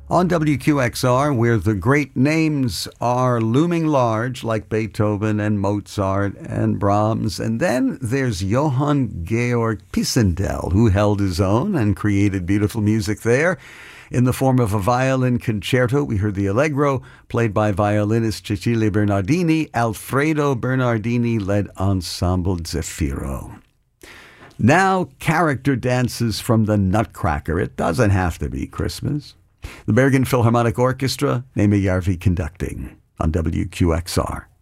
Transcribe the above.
On WQXR, where the great names are looming large, like Beethoven and Mozart and Brahms. And then there's Johann Georg Pisendel, who held his own and created beautiful music there. In the form of a violin concerto, we heard the Allegro, played by violinist Cecilia Bernardini. Alfredo Bernardini led Ensemble Zefiro. Now, character dances from the Nutcracker. It doesn't have to be Christmas. The Bergen Philharmonic Orchestra, Neeme Järvi conducting on WQXR.